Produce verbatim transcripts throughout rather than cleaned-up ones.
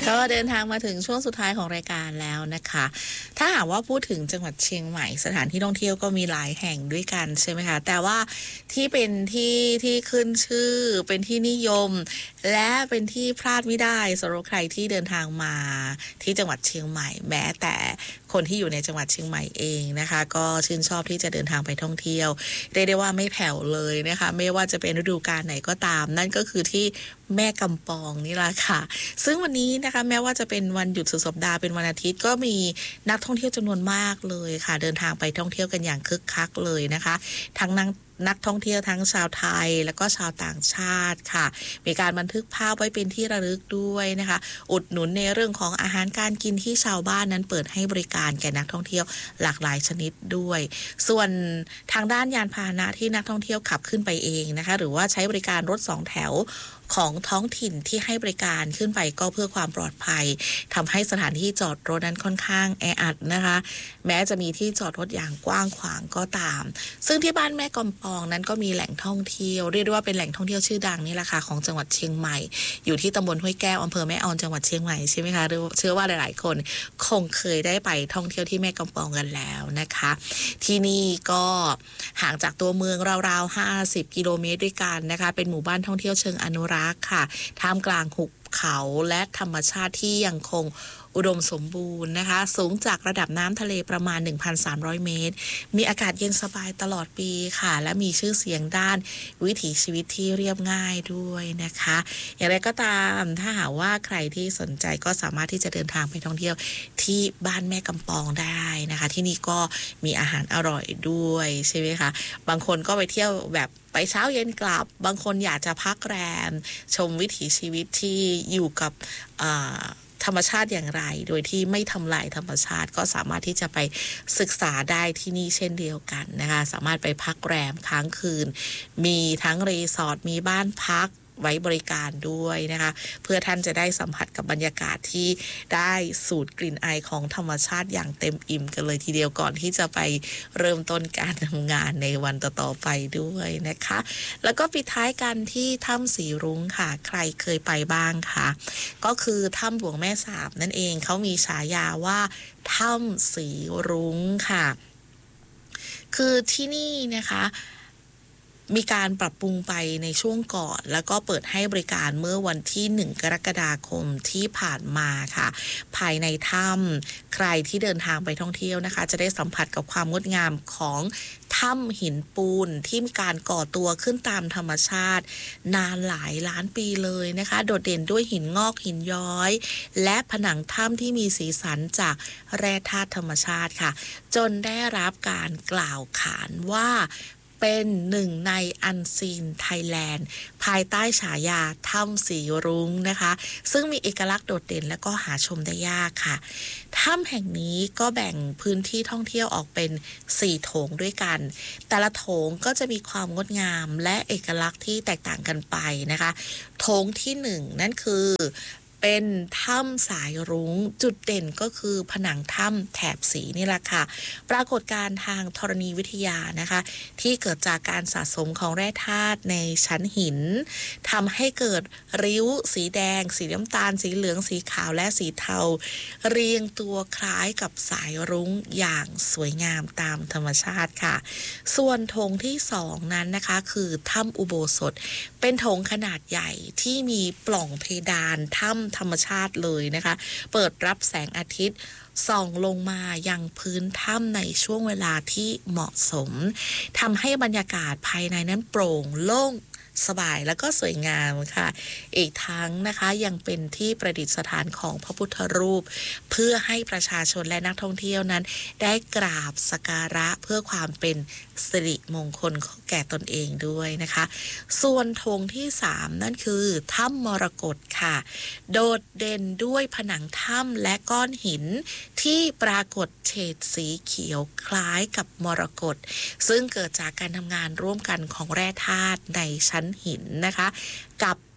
ก็เดินทางมาถึงช่วงสุดท้ายของรายการแล้วนะคะถ้าหากว่าพูดถึงจังหวัดเชียงใหม่สถานที่ท่องเที่ยวก็มีหลายแห่งด้วยกันใช่ไหมคะแต่ว่าที่เป็นที่ที่ขึ้นชื่อเป็นที่นิยมและเป็นที่พลาดไม่ได้สำหรับใครที่เดินทางมาที่จังหวัดเชียงใหม่แม้แต่คนที่อยู่ในจังหวัดเชียงใหม่เองนะคะก็ชื่นชอบที่จะเดินทางไปท่องเที่ยวเรียกได้ว่าไม่แผ่วเลยนะคะไม่ว่าจะเป็นฤดูกาลไหนก็ตามนั่นก็คือที่แม่กำปองนี่แหละค่ะซึ่งวันนี้นะคะแม้ว่าจะเป็นวันหยุดสุดสัปดาห์เป็นวันอาทิตย์ก็มีนักท่องเที่ยวจำนวนมากเลยค่ะเดินทางไปท่องเที่ยวกันอย่างคึกคักเลยนะคะทั้งนักนักท่องเที่ยวทั้งชาวไทยแล้วก็ชาวต่างชาติค่ะมีการบันทึกภาพไว้เป็นที่ระลึกด้วยนะคะอุดหนุนในเรื่องของอาหารการกินที่ชาวบ้านนั้นเปิดให้บริการแก่นักท่องเที่ยวหลากหลายชนิดด้วยส่วนทางด้านยานพาหนะที่นักท่องเที่ยวขับขึ้นไปเองนะคะหรือว่าใช้บริการรถสองแถวของท้องถิ่นที่ให้บริการขึ้นไปก็เพื่อความปลอดภัยทำให้สถานที่จอดรถนั้นค่อนข้างแออัดนะคะแม้จะมีที่จอดรถอย่างกว้างขวางก็ตามซึ่งที่บ้านแม่กำปองนั้นก็มีแหล่งท่องเที่ยวเรียกได้ว่าเป็นแหล่งท่องเที่ยวชื่อดังนี่แหละค่ะของจังหวัดเชียงใหม่อยู่ที่ตำบลห้วยแก้วอำเภอแม่ออนจังหวัดเชียงใหม่ใช่ไหมคะเชื่อว่าหลายๆคนคงเคยได้ไปท่องเที่ยวที่แม่กำปองกันแล้วนะคะที่นี่ก็ห่างจากตัวเมืองราวๆห้าสิบกิโลเมตรด้วยกันนะคะเป็นหมู่บ้านท่องเที่ยวเชิงอนุรักษ์ค่ะท่ามกลางหุบเขาและธรรมชาติที่ยังคงอุดมสมบูรณ์นะคะสูงจากระดับน้ำทะเลประมาณ หนึ่งพันสามร้อย เมตรมีอากาศเย็นสบายตลอดปีค่ะและมีชื่อเสียงด้านวิถีชีวิตที่เรียบง่ายด้วยนะคะอย่างไรก็ตามถ้าหากว่าใครที่สนใจก็สามารถที่จะเดินทางไปท่องเที่ยวที่บ้านแม่กำปองได้นะคะที่นี่ก็มีอาหารอร่อยด้วยใช่ไหมคะบางคนก็ไปเที่ยวแบบไปเช้าเย็นกลับบางคนอยากจะพักแรมชมวิถีชีวิตที่อยู่กับธรรมชาติอย่างไรโดยที่ไม่ทำลายธรรมชาติก็สามารถที่จะไปศึกษาได้ที่นี่เช่นเดียวกันนะคะสามารถไปพักแรมค้างคืนมีทั้งรีสอร์ทมีบ้านพักไว้บริการด้วยนะคะเพื่อท่านจะได้สัมผัสกับบรรยากาศที่ได้สูดกลิ่นไอของธรรมชาติอย่างเต็มอิ่มกันเลยทีเดียวก่อนที่จะไปเริ่มต้นการทำงานในวันต่อๆไปด้วยนะคะแล้วก็ปิดท้ายกันที่ถ้ำสีรุ้งค่ะใครเคยไปบ้างคะก็คือถ้ำหลวงแม่สาบนั่นเองเขามีฉายาว่าถ้ำสีรุ้งค่ะคือที่นี่นะคะมีการปรับปรุงไปในช่วงก่อนแล้วก็เปิดให้บริการเมื่อวันที่หนึ่งกรกฎาคมที่ผ่านมาค่ะภายในถ้ำใครที่เดินทางไปท่องเที่ยวนะคะจะได้สัมผัสกับความงดงามของถ้ำหินปูนที่มีการก่อตัวขึ้นตามธรรมชาตินานหลายล้านปีเลยนะคะโดดเด่นด้วยหินงอกหินย้อยและผนังถ้ำที่มีสีสันจากแร่ธาตุธรรมชาติค่ะจนได้รับการกล่าวขานว่าเป็นหนึ่งในอันซีนไทยแลนด์ภายใต้ฉายาถ้ำสีรุ้งนะคะซึ่งมีเอกลักษณ์โดดเด่นและก็หาชมได้ยากค่ะถ้ำแห่งนี้ก็แบ่งพื้นที่ท่องเที่ยวออกเป็นสี่โถงด้วยกันแต่ละโถงก็จะมีความงดงามและเอกลักษณ์ที่แตกต่างกันไปนะคะโถงที่หนึ่งนั่นคือเป็นถ้ำสายรุ้งจุดเด่นก็คือผนังถ้ำแถบสีนี่แหละค่ะปรากฏการณ์ทางธรณีวิทยานะคะที่เกิดจากการสะสมของแร่ธาตุในชั้นหินทำให้เกิดริ้วสีแดงสีน้ำตาลสีเหลืองสีขาวและสีเทาเรียงตัวคล้ายกับสายรุ้งอย่างสวยงามตามธรรมชาติค่ะส่วนโถงที่สองนั้นนะคะคือถ้ำอุโบสถเป็นโถงขนาดใหญ่ที่มีปล่องเพดานถ้ำธรรมชาติเลยนะคะเปิดรับแสงอาทิตย์ส่องลงมายังพื้นถ้ำในช่วงเวลาที่เหมาะสมทำให้บรรยากาศภายในนั้นโปร่งโล่งสบายแล้วก็สวยงามค่ะอีกทั้งนะคะยังเป็นที่ประดิษฐานของพระพุทธรูปเพื่อให้ประชาชนและนักท่องเที่ยวนั้นได้กราบสักการะเพื่อความเป็นสิริมงคลแก่ตนเองด้วยนะคะส่วนโถงที่สามนั่นคือถ้ำมรกตค่ะโดดเด่นด้วยผนังถ้ำและก้อนหินที่ปรากฏเฉดสีเขียวคล้ายกับมรกตซึ่งเกิดจากการทำงานร่วมกันของแร่ธาตุในชั้นหินนะคะกับ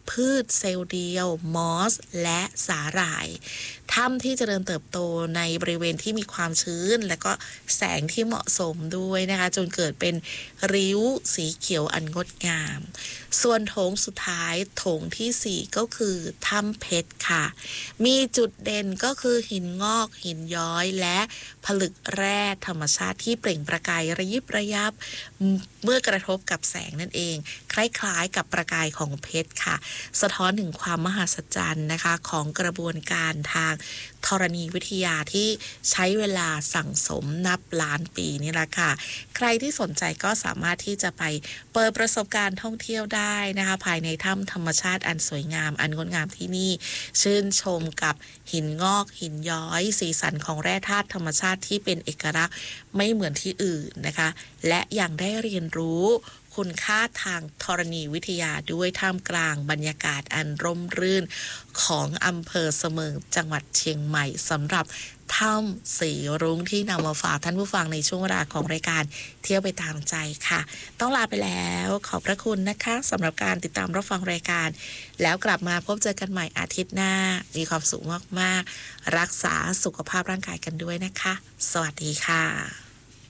พืชเซลล์เดียวมอสและสาหร่ายถ้ำที่เจริญเติบโตในบริเวณที่มีความชื้นและก็แสงที่เหมาะสมด้วยนะคะจนเกิดเป็นริ้วสีเขียวอันงดงามส่วนโถงสุดท้ายโถงที่สี่ก็คือถ้ำเพชรค่ะมีจุดเด่นก็คือหินงอกหินย้อยและผลึกแร่ธรรมชาติที่เปล่งประกายระยิบระยับเมื่อกระทบกับแสงนั่นเองคล้ายๆกับประกายของเพชรค่ะสะท้อนถึงความมหัศจรรย์นะคะของกระบวนการทางธรณีวิทยาที่ใช้เวลาสั่งสมนับล้านปีนี่แหละค่ะใครที่สนใจก็สามารถที่จะไปเปิดประสบการณ์ท่องเที่ยวได้นะคะภายในถ้ำธรรมชาติอันสวยงามอันงดงามที่นี่ชื่นชมกับหินงอกหินย้อยสีสันของแร่ธาตุธรรมชาติที่เป็นเอกลักษณ์ไม่เหมือนที่อื่นนะคะและยังได้เรียนรู้คุณค่าทางธรณีวิทยาด้วยท่ามกลางบรรยากาศอันร่มรื่นของอำเภอเสมิงจังหวัดเชียงใหม่สำหรับถ้ำสีรุ้งที่นำมาฝากท่านผู้ฟังในช่วงเวลาของรายการเที่ยวไปตามใจค่ะต้องลาไปแล้วขอบพระคุณนะคะสำหรับการติดตามรับฟังรายการแล้วกลับมาพบเจอกันใหม่อาทิตย์หน้ามีความสุขมากๆรักษาสุขภาพร่างกายกันด้วยนะคะสวัสดีค่ะ